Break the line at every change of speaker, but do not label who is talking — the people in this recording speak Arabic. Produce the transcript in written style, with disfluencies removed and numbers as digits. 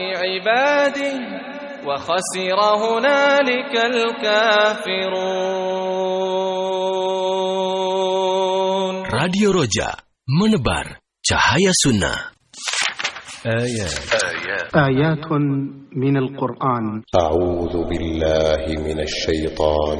عباده وخسر هنالك الكافرون.
Radio Roja menebar cahaya sunnah.
آيات من القرآن.
أعوذ بالله من الشيطان